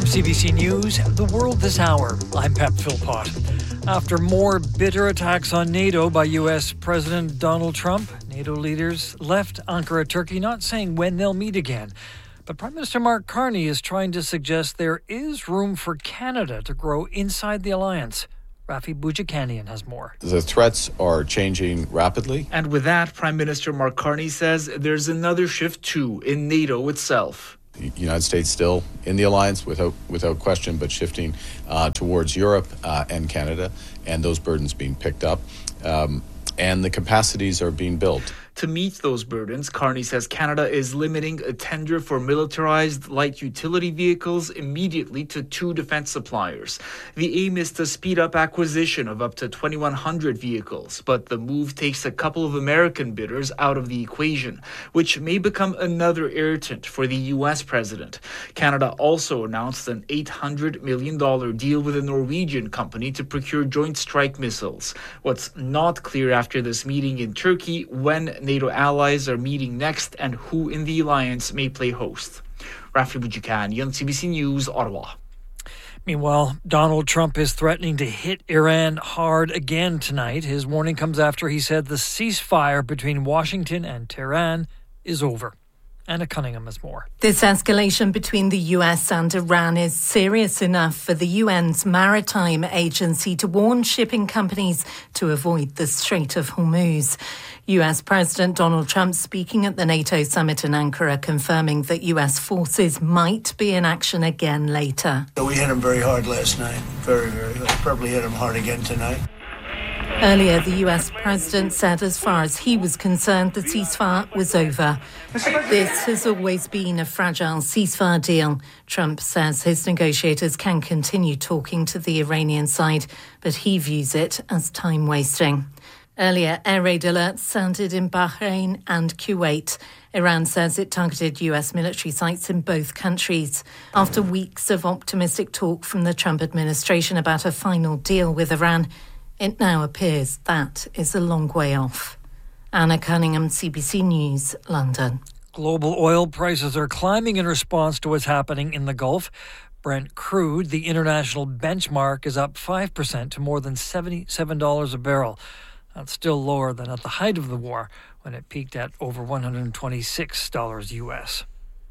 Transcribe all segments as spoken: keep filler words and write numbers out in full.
C B C News, The World This Hour. I'm Pep Philpott. After more bitter attacks on NATO by U S President Donald Trump, NATO leaders left Ankara, Turkey, not saying when they'll meet again. But Prime Minister Mark Carney is trying to suggest there is room for Canada to grow inside the alliance. Rafi Boudjikanian has more. The threats are changing rapidly. And with that, Prime Minister Mark Carney says there's another shift too in NATO itself. The United States still in the alliance without without question, but shifting uh, towards Europe uh, and Canada, and those burdens being picked up. Um, and the capacities are being built. To meet those burdens, Carney says Canada is limiting a tender for militarized light utility vehicles immediately to two defense suppliers. The aim is to speed up acquisition of up to twenty-one hundred vehicles, but the move takes a couple of American bidders out of the equation, which may become another irritant for the U S president. Canada also announced an eight hundred million dollars deal with a Norwegian company to procure Joint Strike missiles. What's not clear after this meeting in Turkey, when NATO allies are meeting next and who in the alliance may play host. Rafi Boudjikanian, C B C News, Ottawa. Meanwhile, Donald Trump is threatening to hit Iran hard again tonight. His warning comes after he said the ceasefire between Washington and Tehran is over. Anna Cunningham has more. This escalation between the U S and Iran is serious enough for the U N's Maritime Agency to warn shipping companies to avoid the Strait of Hormuz. U S President Donald Trump speaking at the NATO summit in Ankara, confirming that U S forces might be in action again later. We hit them very hard last night. Very, very hard. Probably hit them hard again tonight. Earlier, the U S president said as far as he was concerned, the ceasefire was over. This has always been a fragile ceasefire deal. Trump says his negotiators can continue talking to the Iranian side, but he views it as time wasting. Earlier, air raid alerts sounded in Bahrain and Kuwait. Iran says it targeted U S military sites in both countries. After weeks of optimistic talk from the Trump administration about a final deal with Iran, it now appears that is a long way off. Anna Cunningham, C B C News, London. Global oil prices are climbing in response to what's happening in the Gulf. Brent crude, the international benchmark, is up five percent to more than seventy-seven dollars a barrel. That's still lower than at the height of the war, when it peaked at over one hundred twenty-six dollars U S.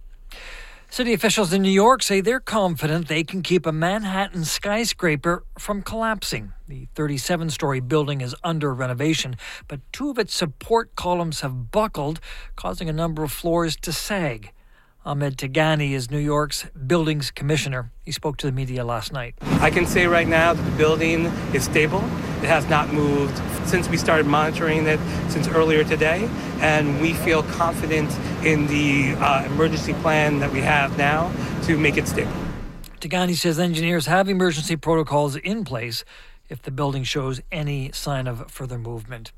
City officials in New York say they're confident they can keep a Manhattan skyscraper from collapsing. The thirty-seven-story building is under renovation, but two of its support columns have buckled, causing a number of floors to sag. Ahmed Tigani is New York's buildings commissioner. He spoke to the media last night. I can say right now that the building is stable. It has not moved since we started monitoring it since earlier today, and we feel confident in the uh, emergency plan that we have now to make it stable. Tigani says engineers have emergency protocols in place if the building shows any sign of further movement.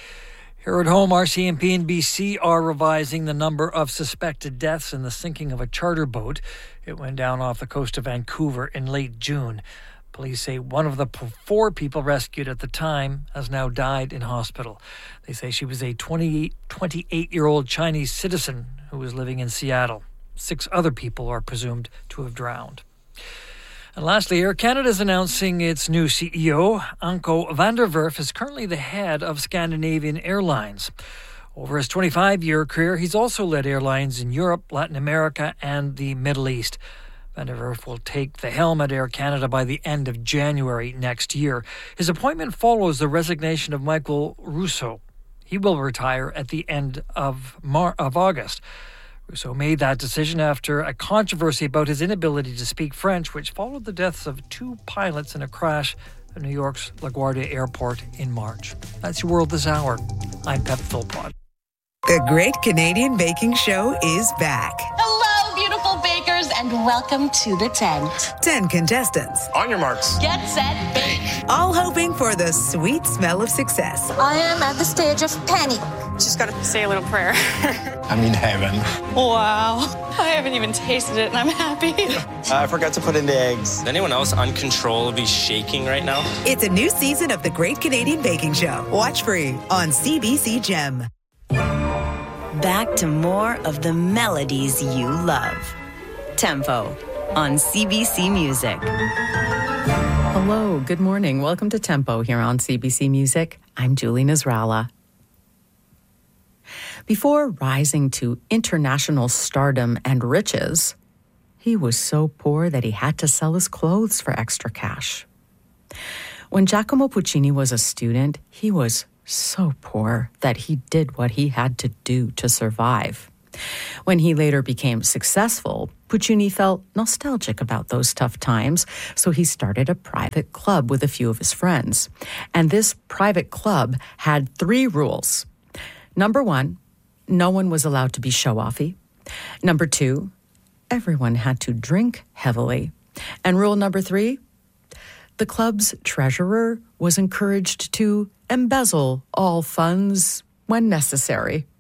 Here at home, R C M P and B C are revising the number of suspected deaths in the sinking of a charter boat. It went down off the coast of Vancouver in late June. Police say one of the four people rescued at the time has now died in hospital. They say she was a twenty-eight-year-old Chinese citizen who was living in Seattle. Six other people are presumed to have drowned. And lastly, Air Canada is announcing its new C E O. Anko van der Werf is currently the head of Scandinavian Airlines. Over his twenty-five-year career, he's also led airlines in Europe, Latin America, and the Middle East. Van der Werf will take the helm at Air Canada by the end of January next year. His appointment follows the resignation of Michael Rousseau. He will retire at the end of, Mar- of August. Rousseau made that decision after a controversy about his inability to speak French, which followed the deaths of two pilots in a crash at New York's LaGuardia Airport in March. That's your World This Hour. I'm Pep Philpott. The Great Canadian Baking Show is back. Hello, beautiful bakers, and welcome to the tent. Ten contestants. On your marks. Get set, bake. All hoping for the sweet smell of success. I am at the stage of panic. Just got to say a little prayer. I'm in heaven. Wow. I haven't even tasted it, and I'm happy. I forgot to put in the eggs. Is anyone else uncontrollably shaking right now? It's a new season of The Great Canadian Baking Show. Watch free on C B C Gem. Back to more of the melodies you love. Tempo, on C B C Music. Hello, good morning. Welcome to Tempo here on C B C Music. I'm Julie Nasrallah. Before rising to international stardom and riches, he was so poor that he had to sell his clothes for extra cash. When Giacomo Puccini was a student, he was so poor that he did what he had to do to survive. When he later became successful, Puccini felt nostalgic about those tough times, so he started a private club with a few of his friends. And this private club had three rules. Number one, no one was allowed to be show-offy. Number two, everyone had to drink heavily. And rule number three, the club's treasurer was encouraged to embezzle all funds when necessary.